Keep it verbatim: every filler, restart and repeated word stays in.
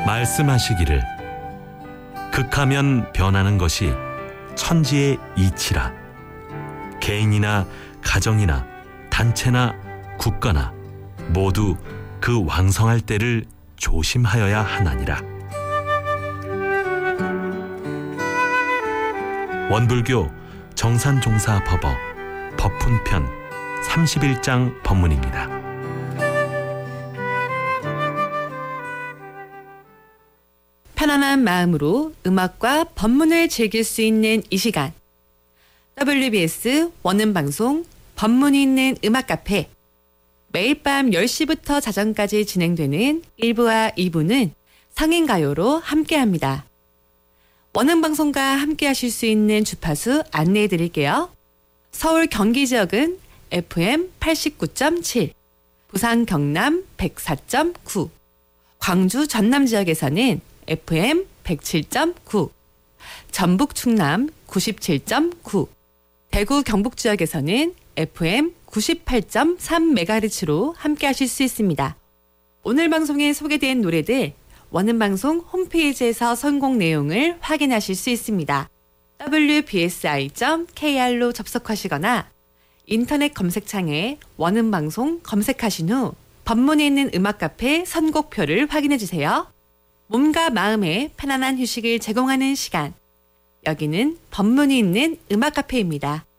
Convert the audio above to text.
말씀하시기를 극하면 변하는 것이 천지의 이치라. 개인이나 가정이나 단체나 국가나 모두 그 왕성할 때를 조심하여야 하나니라. 원불교 정산종사법어 법훈편 삼십일 장 법문입니다. 편안한 마음으로 음악과 법문을 즐길 수 있는 이 시간, 더블유비에스 원음방송 법문이 있는 음악 카페, 매일 밤 열 시부터 자정까지 진행되는 일 부와 이 부는 성인가요로 함께합니다. 원음방송과 함께하실 수 있는 주파수 안내해 드릴게요. 서울 경기 지역은 에프엠 팔십구 점 칠, 부산 경남 백사 점 구, 광주 전남 지역에서는 에프엠 백칠 점 구, 전북 충남 구십칠 점 구, 대구 경북 지역에서는 에프엠 구십팔 점 삼 메가헤르츠로 함께하실 수 있습니다. 오늘 방송에 소개된 노래들 원음방송 홈페이지에서 선곡 내용을 확인하실 수 있습니다. 더블유비에스아이 점 케이알로 접속하시거나 인터넷 검색창에 원음방송 검색하신 후 법문에 있는 음악 카페 선곡표를 확인해 주세요. 몸과 마음에 편안한 휴식을 제공하는 시간. 여기는 법문이 있는 음악 카페입니다.